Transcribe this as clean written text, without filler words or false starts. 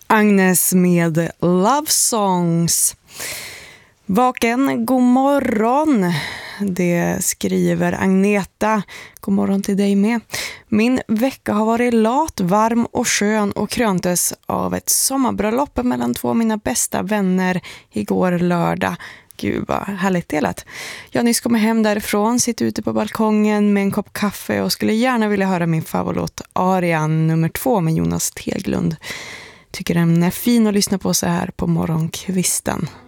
Agnes med Love Songs. Vaken, god morgon. Det skriver Agneta. God morgon till dig med. Min vecka har varit lat, varm och skön och kröntes av ett sommarbröllop mellan två av mina bästa vänner igår lördag. Gud vad härligt delat. Jag nyss kommer hem därifrån, sitter ute på balkongen med en kopp kaffe och skulle gärna vilja höra min favoritlåt Arian nummer 2 med Jonas Teglund. Tycker den är fin att lyssna på så här på morgonkvisten.